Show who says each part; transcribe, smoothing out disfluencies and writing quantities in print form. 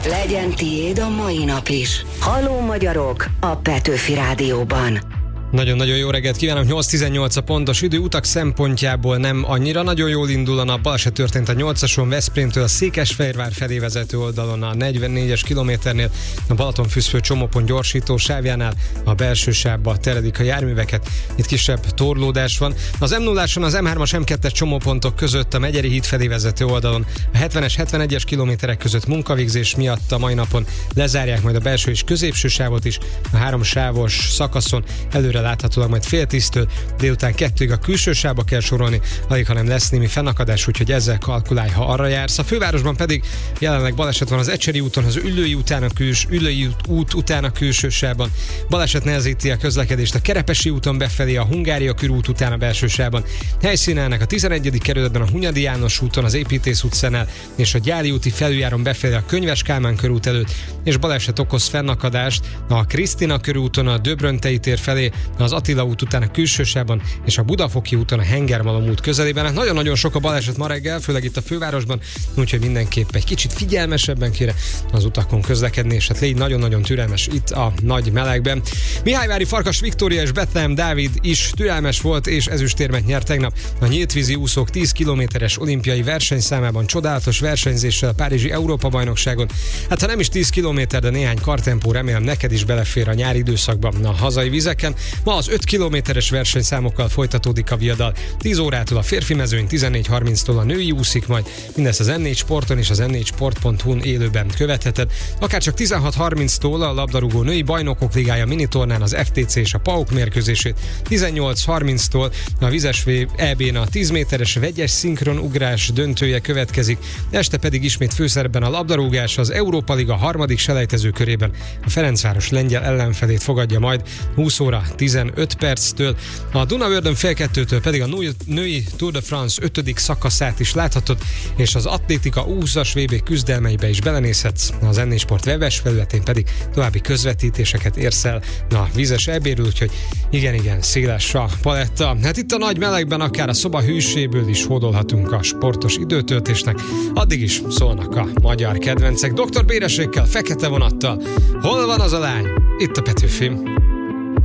Speaker 1: Legyen tiéd a mai nap is. Halló magyarok a Petőfi Rádióban.
Speaker 2: Nagyon-nagyon jó reggelt kívánok, 8:18 a pontos idő, utak szempontjából nem annyira nagyon jól indul a nap. Baleset történt a 8-ason Veszprémtől a Székesfehérvár felé vezető oldalon a 44-es kilométernél, a Balatonfürdő csomópont gyorsító sávjánál a belső sávba teredik a járműveket. Itt kisebb torlódás van. Az M0-áson az M3-as M2-es csomópontok között a Megyeri híd felé vezető oldalon a 70-es, 71-es kilométerek között munkavégzés miatt a mai napon lezárják majd a belső és középső sávot is. A 3 sávos szakaszon előre láthatólag majd fél 10-től délután 2-ig a külső sávba kell sorolni, alig hanem lesz némi fennakadás, úgyhogy ezzel kalkulálj, ha arra jársz. A fővárosban pedig jelenleg baleset van az Ecseri úton, az Üllői út után a külső sávban. Baleset nehezíti a közlekedést a Kerepesi úton befelé, a Hungária körút után a belső sávban. Helyszíne ennek a 11. kerületben a Hunyadi János úton, az Építész utcánál és a Gyáli úti felüljáron befelé a Könyves Kálmán körút előtt, és baleset okoz fennakadást a Krisztina körúton, a Döbröntei tér felé, az Attila út után a külső sávban és a Budafoki úton a Hengermalom út közelében. Hát nagyon-nagyon sok a baleset ma reggel, főleg itt a fővárosban, úgyhogy mindenképp egy kicsit figyelmesebben kéne az utakon közlekedni, és hát légy nagyon-nagyon türelmes itt a nagy melegben. Mihályvári Farkas Viktória és Bethlehem Dávid is türelmes volt, és ezüstérmet nyert tegnap a nyíltvízi úszók 10 kilométeres olimpiai versenyszámában csodálatos versenyzéssel a Párizsi Európa-bajnokságon. Hát ha nem is 10 kilométer, de néhány kartempó, remélem neked is belefér a nyári időszakban a hazai vizeken. Ma az 5 kilométeres versenyszámokkal folytatódik a viadal. 10 órától a férfi mezőny, 14:30-tól a női úszik, majd mindezt az N4 Sporton és az n4sport.hu-n élőben követheted. Akár csak 16:30-tól a labdarúgó női bajnokok ligája minitornán az FTC és a PAOK mérkőzését, 18:30-tól a vizes EB-n a 10 méteres vegyes szinkronugrás döntője következik, este pedig ismét főszerepben a labdarúgás, az Európa Liga harmadik selejtező körében a Ferencváros lengyel ellenfelét fogadja majd 20 óra 15 perctől. A Dunavördön fél 2-től pedig a női Tour de France 5. szakaszát is láthatod, és az atlétika 20-as VB küzdelmeibe is belenézhetsz. Az N4 Sport webes felületén pedig további közvetítéseket érsz el a vízes EB-ről, úgyhogy igen, széles a paletta. Hát itt a nagy melegben akár a szoba hűséből is hódolhatunk a sportos időtöltésnek. Addig is szólnak a magyar kedvencek. Dr. Béresékkel, Fekete vonattal. Hol van az a lány? Itt a Petőfi.